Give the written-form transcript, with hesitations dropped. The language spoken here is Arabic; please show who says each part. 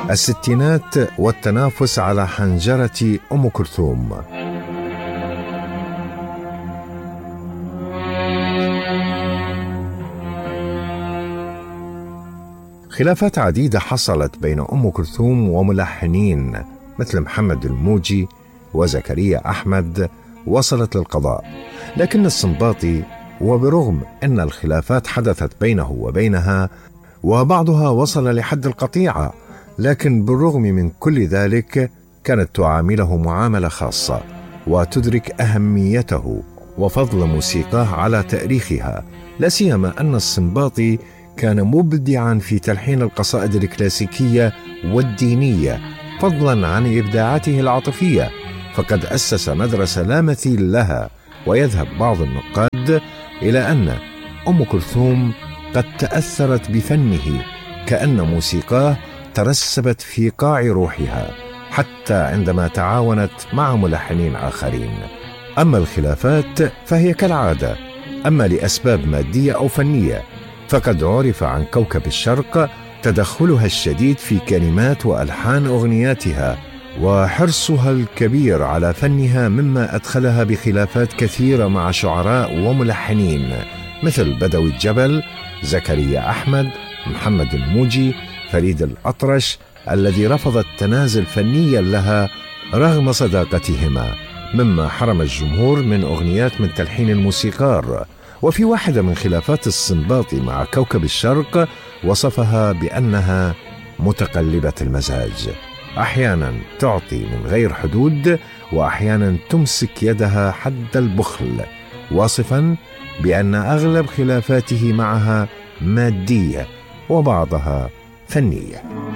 Speaker 1: الستينات والتنافس على حنجرة أم كلثوم. خلافات عديدة حصلت بين أم كلثوم وملحنين مثل محمد الموجي وزكريا أحمد وصلت للقضاء، لكن السنباطي وبرغم أن الخلافات حدثت بينه وبينها وبعضها وصل لحد القطيعة، لكن بالرغم من كل ذلك كانت تعامله معاملة خاصة وتدرك أهميته وفضل موسيقاه على تأريخها، لا سيما أن السنباطي كان مبدعا في تلحين القصائد الكلاسيكية والدينية فضلا عن إبداعاته العاطفية، فقد أسس مدرسة لا مثيل لها. ويذهب بعض النقاد إلى أن أم كلثوم قد تأثرت بفنه كأن موسيقاه ترسبت في قاع روحها حتى عندما تعاونت مع ملحنين آخرين. أما الخلافات فهي كالعادة، أما لأسباب مادية أو فنية، فقد عرف عن كوكب الشرق تدخلها الشديد في كلمات وألحان أغنياتها وحرصها الكبير على فنها، مما أدخلها بخلافات كثيرة مع شعراء وملحنين مثل بدوي الجبل، زكريا أحمد، محمد الموجي، فريد الأطرش الذي رفض التنازل فنيا لها رغم صداقتهما، مما حرم الجمهور من أغنيات من تلحين الموسيقار. وفي واحدة من خلافات السنباطي مع كوكب الشرق وصفها بأنها متقلبة المزاج، أحيانا تعطي من غير حدود وأحيانا تمسك يدها حد البخل، واصفا بأن أغلب خلافاته معها مادية وبعضها فنية.